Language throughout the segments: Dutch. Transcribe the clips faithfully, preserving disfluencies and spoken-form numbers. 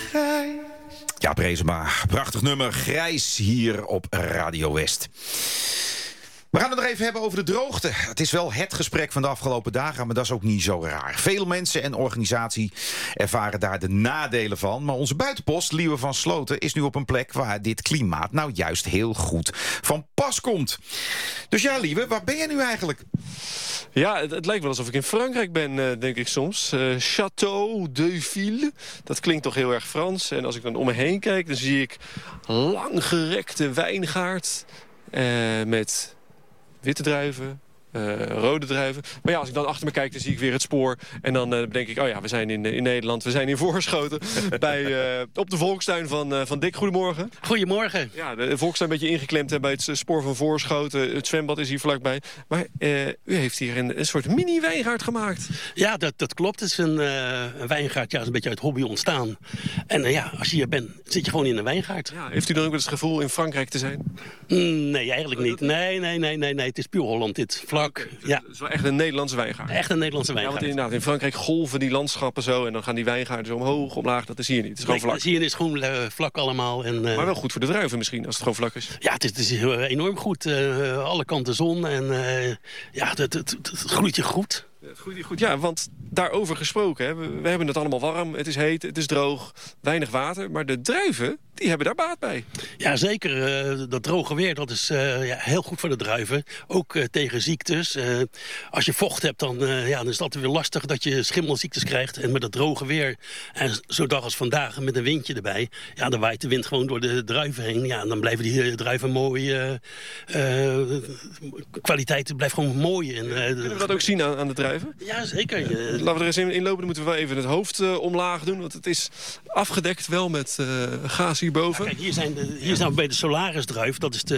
grijs. Ja, Brezema, prachtig nummer, Grijs hier op Radio West. We gaan het er even hebben over de droogte. Het is wel het gesprek van de afgelopen dagen, maar dat is ook niet zo raar. Veel mensen en organisaties ervaren daar de nadelen van. Maar onze buitenpost, Liewe van Sloten, is nu op een plek waar dit klimaat nou juist heel goed van pas komt. Dus ja, Liewe, waar ben je nu eigenlijk? Ja, het, het lijkt wel alsof ik in Frankrijk ben, uh, denk ik soms. Uh, Château de Ville, dat klinkt toch heel erg Frans. En als ik dan om me heen kijk, dan zie ik langgerekte wijngaard uh, met witte druiven, uh, rode druiven. Maar ja, als ik dan achter me kijk, dan zie ik weer het spoor. En dan uh, denk ik, oh ja, we zijn in, in Nederland, we zijn in Voorschoten. bij, uh, op de volkstuin van, uh, van Dick. Goedemorgen. Goedemorgen. Ja, de volkstuin een beetje ingeklemd hè, bij het spoor van Voorschoten. Het zwembad is hier vlakbij. Maar uh, u heeft hier een, een soort mini-wijngaard gemaakt. Ja, dat, dat klopt. Het is een, uh, een wijngaard, ja, is een beetje uit hobby ontstaan. En uh, ja, als je hier bent, zit je gewoon in een wijngaard. Ja, heeft u dan ook het gevoel in Frankrijk te zijn? Mm, nee, eigenlijk niet. Nee, nee, nee, nee, nee. Het is puur Holland, dit vlak. Okay, ja. Het is wel echt een Nederlandse wijngaard. Echt een Nederlandse wijngaard. Ja, want inderdaad, in Frankrijk golven die landschappen zo en dan gaan die wijngaarden zo omhoog, omlaag. Dat is hier niet. Het is gewoon vlak. Hier is gewoon uh, vlak allemaal. En, uh, maar wel goed voor de druiven misschien, als het gewoon vlak is. Ja, het is, het is enorm goed. Uh, alle kanten zon en uh, ja, het, het, het, het groeit je goed. Het groeit je goed, ja, want daarover gesproken, hè, we, we hebben het allemaal warm, het is heet, het is droog, weinig water. Maar de druiven, die hebben daar baat bij. Ja, zeker. Uh, dat droge weer, dat is uh, ja, heel goed voor de druiven. Ook uh, tegen ziektes. Uh, als je vocht hebt, dan, uh, ja, dan is het altijd weer lastig dat je schimmelziektes krijgt. En met dat droge weer, en zo'n dag als vandaag met een windje erbij, ja, dan waait de wind gewoon door de druiven heen. Ja, en dan blijven die uh, druiven mooi. Uh, uh, kwaliteit blijft gewoon mooi. En, uh, Kunnen we dat ook zien aan, aan de druiven? Ja, zeker. Uh, Laten we er eens in inlopen. Dan moeten we wel even het hoofd uh, omlaag doen. Want het is afgedekt wel met uh, gaas hierboven. Ja, kijk, hier zijn, de, hier zijn we bij de Solaris-druif. Dat is de,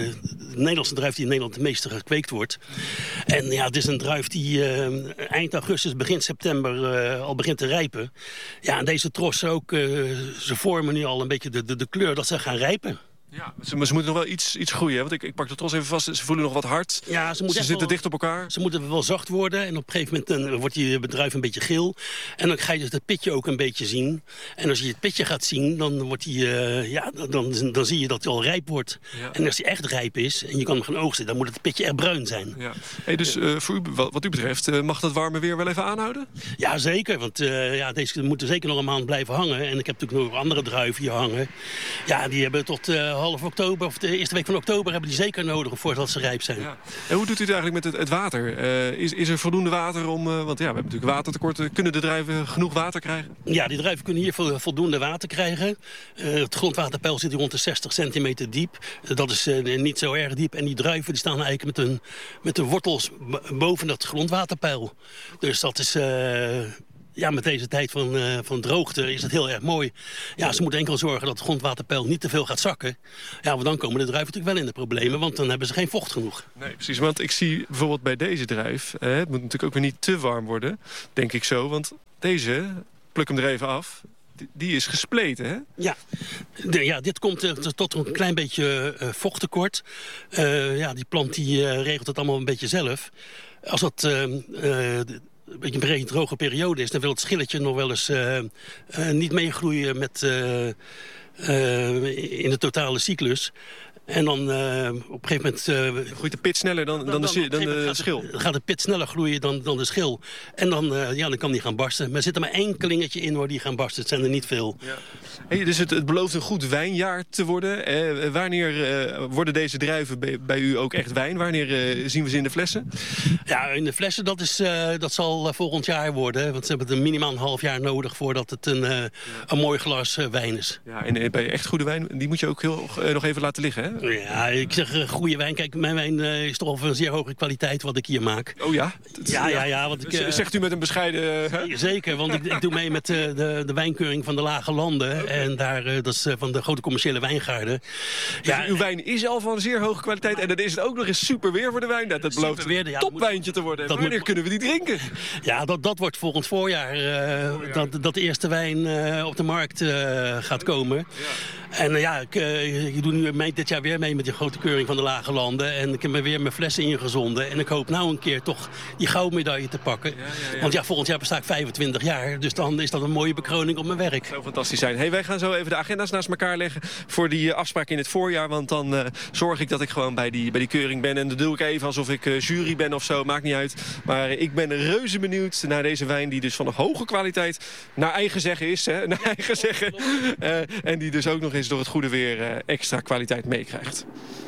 de Nederlandse druif die in Nederland het meeste gekweekt wordt. En ja, het is een druif die uh, eind augustus, begin september uh, al begint te rijpen. Ja, en deze trossen ook, uh, ze vormen nu al een beetje de, de, de kleur dat ze gaan rijpen. Ja, maar ze moeten nog wel iets, iets groeien. Hè? Want ik, ik pak de tros even vast. Ze voelen nog wat hard. Ja, ze, ze zitten wel, dicht op elkaar. Ze moeten wel zacht worden. En op een gegeven moment dan wordt die bedrijf een beetje geel. En dan ga je dus het pitje ook een beetje zien. En als je het pitje gaat zien, dan, wordt die, uh, ja, dan, dan, dan zie je dat hij al rijp wordt. Ja. En als hij echt rijp is en je kan hem gaan oogsten, dan moet het pitje echt bruin zijn. Ja. Hey, dus uh, voor u, wat, wat u betreft, uh, mag dat warme weer wel even aanhouden? Ja, zeker. Want uh, ja, deze moeten zeker nog een maand blijven hangen. En ik heb natuurlijk nog andere druiven hier hangen. Ja, die hebben tot uh, half oktober, of de eerste week van oktober, hebben die zeker nodig voordat ze rijp zijn. Ja. En hoe doet u het eigenlijk met het, het water? Uh, is, is er voldoende water om, uh, want ja, we hebben natuurlijk watertekorten. Kunnen de druiven genoeg water krijgen? Ja, die druiven kunnen hier voldoende water krijgen. Uh, het grondwaterpeil zit hier rond de zestig centimeter diep. Uh, dat is uh, niet zo erg diep. En die druiven die staan eigenlijk met hun, met hun wortels boven dat grondwaterpeil. Dus dat is... Uh, Ja, met deze tijd van, uh, van droogte is het heel erg mooi. Ja, ze moeten enkel zorgen dat het grondwaterpeil niet te veel gaat zakken. Ja, want dan komen de druiven natuurlijk wel in de problemen, want dan hebben ze geen vocht genoeg. Nee, precies. Want ik zie bijvoorbeeld bij deze druif, eh, het moet natuurlijk ook weer niet te warm worden, denk ik zo. Want deze, pluk hem er even af, die, die is gespleten, hè? Ja, de, ja dit komt uh, tot een klein beetje uh, vochttekort. Uh, ja, die plant die uh, regelt het allemaal een beetje zelf. Als dat... Uh, uh, een beetje een droge periode is, dan wil het schilletje nog wel eens uh, uh, niet meegroeien met, uh, uh, in de totale cyclus. En dan uh, op een gegeven moment... Uh, groeit de pit sneller dan, dan, dan, dan, de, dan de schil? Dan gaat de pit sneller groeien dan, dan de schil. En dan, uh, ja, dan kan die gaan barsten. Maar er zit er maar één klingetje in waar die gaan barsten. Het zijn er niet veel. Ja. Hey, dus het, het belooft een goed wijnjaar te worden. Eh, wanneer uh, worden deze druiven bij, bij u ook echt wijn? Wanneer uh, zien we ze in de flessen? Ja, in de flessen, dat, is, uh, dat zal uh, volgend jaar worden. Want ze hebben er minimaal een half jaar nodig voordat het een, uh, ja. een mooi glas uh, wijn is. Ja, en uh, bij echt goede wijn, die moet je ook heel, uh, nog even laten liggen, hè? Ja, ik zeg uh, goede wijn. Kijk, mijn wijn uh, is toch al van een zeer hoge kwaliteit wat ik hier maak. Oh ja? Dat, ja, ja, ja. Want ik, uh, zegt u met een bescheiden... Uh, zeker, want ik, ik doe mee met uh, de, de wijnkeuring van de Lage Landen. Okay. En daar, uh, dat is uh, van de grote commerciële wijngaarden. Dus ja, uw wijn is al van zeer hoge kwaliteit. Maar, en dan is het ook nog eens super weer voor de wijn. Dat, dat belooft een ja, topwijntje te worden. Wanneer moet, kunnen we die drinken? Ja, dat, dat wordt volgend voorjaar. Uh, voorjaar. Dat, dat de eerste wijn uh, op de markt uh, gaat komen. Ja. En uh, ja, ik, uh, ik doe nu mee, dit jaar weer mee met die grote keuring van de Lage Landen. En ik heb me weer mijn flessen ingezonden. En ik hoop nou een keer toch die goudmedaille te pakken. Ja, ja, ja. Want ja, volgend jaar besta ik vijfentwintig jaar. Dus dan is dat een mooie bekroning op mijn werk. Dat zou fantastisch zijn. Hey, wij gaan zo even de agenda's naast elkaar leggen voor die uh, afspraak in het voorjaar. Want dan uh, zorg ik dat ik gewoon bij die, bij die keuring ben. En dat doe ik even alsof ik uh, jury ben of zo. Maakt niet uit. Maar uh, ik ben reuze benieuwd naar deze wijn die dus van een hoge kwaliteit naar eigen zeggen is. Hè? Naar eigen zeggen. Uh, en die dus ook nog eens door het goede weer uh, extra kwaliteit meekrijgt.